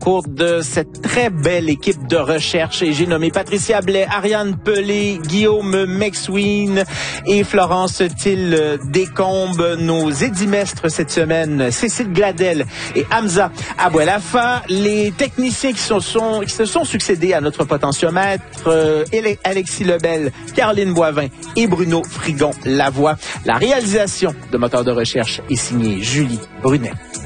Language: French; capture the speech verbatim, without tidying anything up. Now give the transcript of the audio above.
cours de cette très belle équipe de recherche. Et j'ai nommé Patricia Blais, Ariane Pelé, Guillaume McSween et Florence Thiel Descombes. Nos édimestres cette semaine, Cécile Gladel et Hamza Abouelafa. Les techniciens qui, sont, sont, qui se sont succédés à notre potentiomètre, euh, Alexis Lebel, Caroline Boivin et Bruno Frigon-Lavoie. La réalisation de Moteur de recherche est signée Julie Brunet.